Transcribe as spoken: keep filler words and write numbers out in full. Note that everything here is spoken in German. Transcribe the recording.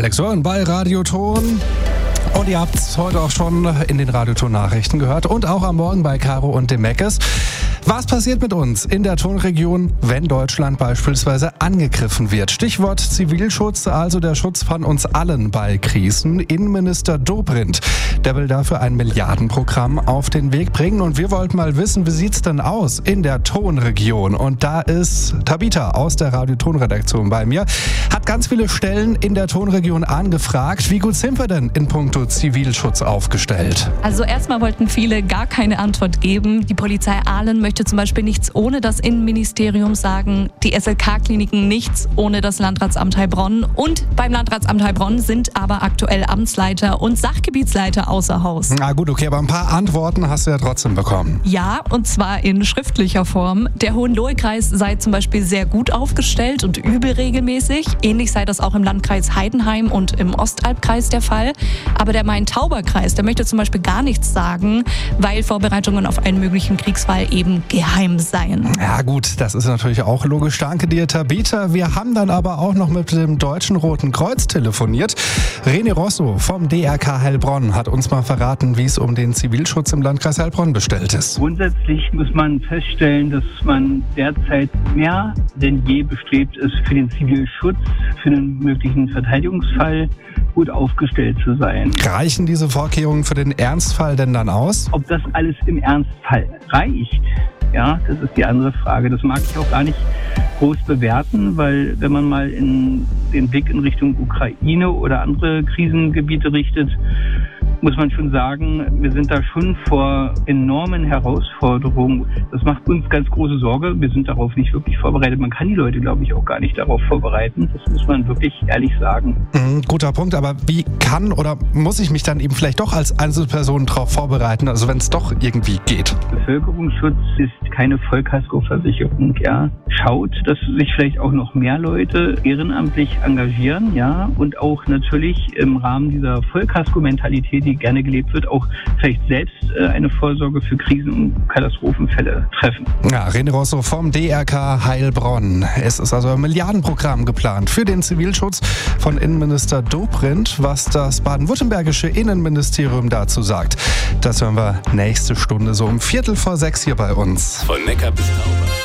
Alex Wörn bei Radioton. Und ihr habt es heute auch schon in den Radioton-Nachrichten gehört und auch am Morgen bei Caro und dem Meckes. Was passiert mit uns in der Tonregion, wenn Deutschland beispielsweise angegriffen wird? Stichwort Zivilschutz, also der Schutz von uns allen bei Krisen. Innenminister Dobrindt, der will dafür ein Milliardenprogramm auf den Weg bringen. Und wir wollten mal wissen, wie sieht's denn aus in der Tonregion? Und da ist Tabita aus der Radioton-Redaktion bei mir. Hat ganz viele Stellen in der Tonregion angefragt. Wie gut sind wir denn in puncto Zivilschutz aufgestellt? Also erstmal wollten viele gar keine Antwort geben. Die Polizei Aalen möchte zum Beispiel nichts ohne das Innenministerium sagen. Die S L K-Kliniken nichts ohne das Landratsamt Heilbronn. Und beim Landratsamt Heilbronn sind aber aktuell Amtsleiter und Sachgebietsleiter außer Haus. Na gut, okay, aber ein paar Antworten hast du ja trotzdem bekommen. Ja, und zwar in schriftlicher Form. Der Hohenlohe-Kreis sei zum Beispiel sehr gut aufgestellt und übe regelmäßig. Ähnlich sei das auch im Landkreis Heidenheim und im Ostalbkreis der Fall. Aber der Main-Tauber-Kreis, der möchte zum Beispiel gar nichts sagen, weil Vorbereitungen auf einen möglichen Kriegsfall eben geheim seien. Ja gut, das ist natürlich auch logisch. Danke dir, Tabita. Wir haben dann aber auch noch mit dem Deutschen Roten Kreuz telefoniert. René Rosso vom D R K Heilbronn hat uns mal verraten, wie es um den Zivilschutz im Landkreis Heilbronn bestellt ist. Grundsätzlich muss man feststellen, dass man derzeit mehr denn je bestrebt ist, für den Zivilschutz, für einen möglichen Verteidigungsfall gut aufgestellt zu sein. Reichen diese Vorkehrungen für den Ernstfall denn dann aus? Ob das alles im Ernstfall reicht, ja, das ist die andere Frage. Das mag ich auch gar nicht groß bewerten, weil wenn man mal in den Blick in Richtung Ukraine oder andere Krisengebiete richtet, muss man schon sagen, wir sind da schon vor enormen Herausforderungen. Das macht uns ganz große Sorge. Wir sind darauf nicht wirklich vorbereitet. Man kann die Leute, glaube ich, auch gar nicht darauf vorbereiten. Das muss man wirklich ehrlich sagen. Mhm, guter Punkt, aber wie kann oder muss ich mich dann eben vielleicht doch als Einzelperson darauf vorbereiten, also wenn es doch irgendwie geht? Bevölkerungsschutz ist keine Vollkaskoversicherung, ja. Schaut, dass sich vielleicht auch noch mehr Leute ehrenamtlich engagieren, ja, und auch natürlich im Rahmen dieser Vollkasko-Mentalität, die gerne gelebt wird, auch vielleicht selbst äh, eine Vorsorge für Krisen- und Katastrophenfälle treffen. Ja, René Rosso vom D R K Heilbronn. Es ist also ein Milliardenprogramm geplant für den Zivilschutz von Innenminister Dobrindt. Was das baden-württembergische Innenministerium dazu sagt, das hören wir nächste Stunde so um Viertel vor sechs hier bei uns. Von Neckar bis Tauber.